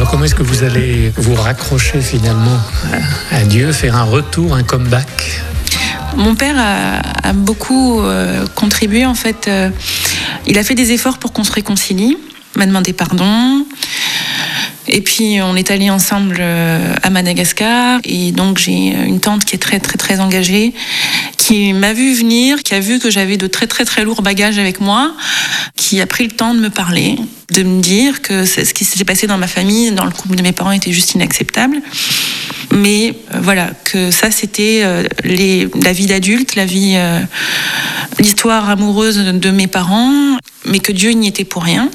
Alors comment est-ce que vous allez vous raccrocher finalement à Dieu, faire un retour, un comeback ? Mon père a beaucoup contribué en fait. Il a fait des efforts pour qu'on se réconcilie, m'a demandé pardon. Et puis on est allés ensemble à Madagascar. Et donc j'ai une tante qui est très très très engagée, qui m'a vu venir, qui a vu que j'avais de très très très lourds bagages avec moi, qui a pris le temps de me parler, de me dire que ce qui s'était passé dans ma famille, dans le couple de mes parents, était juste inacceptable. Mais voilà, que ça c'était la vie d'adulte, l'histoire amoureuse de mes parents, mais que Dieu n'y était pour rien.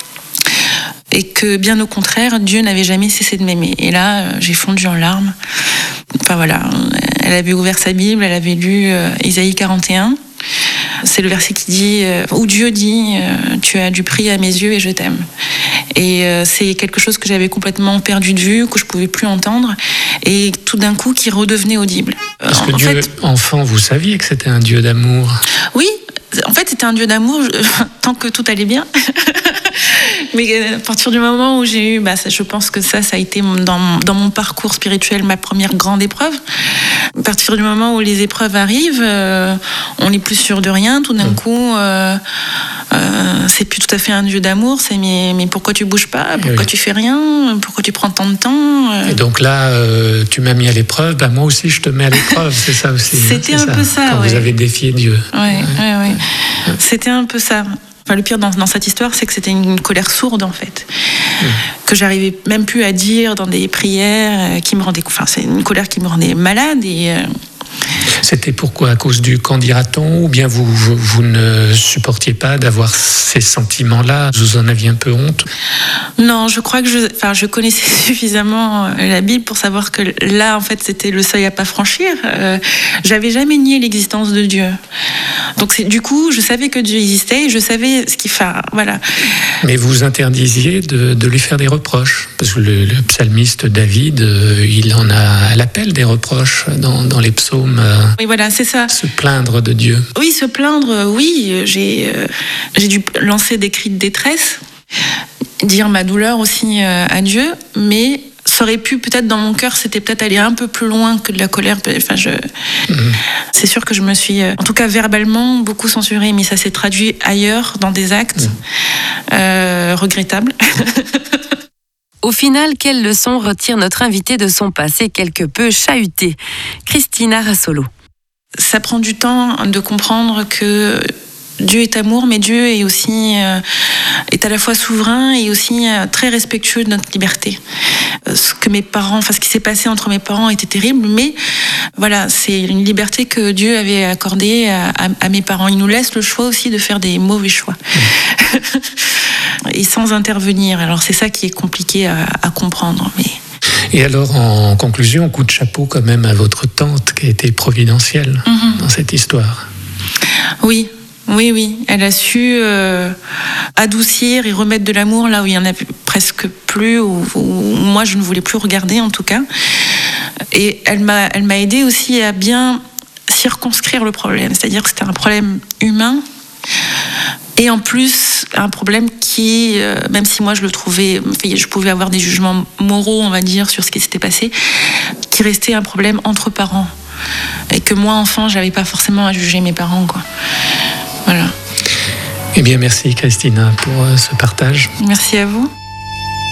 Et que bien au contraire, Dieu n'avait jamais cessé de m'aimer. Et là, j'ai fondu en larmes. Enfin voilà, elle avait ouvert sa Bible, elle avait lu Isaïe 41. C'est le verset qui dit, où Dieu dit, tu as du prix à mes yeux et je t'aime. Et c'est quelque chose que j'avais complètement perdu de vue, que je pouvais plus entendre, et tout d'un coup qui redevenait audible. Parce que Dieu, enfant, vous saviez que c'était un Dieu d'amour. Oui, en fait c'était un Dieu d'amour tant que tout allait bien. Mais à partir du moment où j'ai eu, je pense que ça a été dans mon parcours spirituel ma première grande épreuve. À partir du moment où les épreuves arrivent, on n'est plus sûr de rien. Tout d'un coup, c'est plus tout à fait un Dieu d'amour. C'est mais pourquoi tu bouges pas ? Pourquoi tu fais rien ? Pourquoi tu prends tant de temps ? Et donc là, tu m'as mis à l'épreuve. Moi aussi, je te mets à l'épreuve. C'est ça aussi. C'était un peu ça. Quand vous avez défié Dieu. Oui. C'était un peu ça. Enfin, le pire dans cette histoire, c'est que c'était une colère sourde, en fait. Que j'arrivais même plus à dire dans des prières qui me rendaient... Enfin, c'est une colère qui me rendait malade et... C'était pourquoi ? À cause du qu'en dira-t-on ? Ou bien vous ne supportiez pas d'avoir ces sentiments-là ? Vous en aviez un peu honte ? Non, je crois que je connaissais suffisamment la Bible pour savoir que là, en fait, c'était le seuil à pas franchir. J'avais jamais nié l'existence de Dieu. Donc, du coup, je savais que Dieu existait et je savais ce qu'il fait. Voilà. Mais vous interdisiez de lui faire des reproches. Parce que le psalmiste David, il en a à l'appel des reproches dans les psaumes. Oui, voilà, c'est ça. Se plaindre de Dieu. Oui, se plaindre, oui. J'ai dû lancer des cris de détresse, dire ma douleur aussi à Dieu, mais ça aurait pu, peut-être dans mon cœur, c'était peut-être aller un peu plus loin que de la colère. Enfin, c'est sûr que je me suis, en tout cas verbalement, beaucoup censurée, mais ça s'est traduit ailleurs, dans des actes regrettables. Au final, quelle leçon retire notre invité de son passé quelque peu chahuté ? Christina Rassolo. Ça prend du temps de comprendre que Dieu est amour, mais Dieu est aussi est à la fois souverain et aussi très respectueux de notre liberté. Ce qui s'est passé entre mes parents était terrible, mais voilà, c'est une liberté que Dieu avait accordée à mes parents. Il nous laisse le choix aussi de faire des mauvais choix. Et sans intervenir. Alors c'est ça qui est compliqué à comprendre. Mais... Et alors, en conclusion, coup de chapeau quand même à votre tante qui a été providentielle dans cette histoire. Oui. Elle a su adoucir et remettre de l'amour là où il y en a presque plus, où moi je ne voulais plus regarder en tout cas. Et elle m'a aidé aussi à bien circonscrire le problème. C'est-à-dire que c'était un problème humain. Et en plus, un problème qui, même si moi je pouvais avoir des jugements moraux, on va dire, sur ce qui s'était passé, qui restait un problème entre parents. Et que moi, enfant, j'avais pas forcément à juger mes parents, quoi. Voilà. Eh bien, merci Christina pour ce partage. Merci à vous.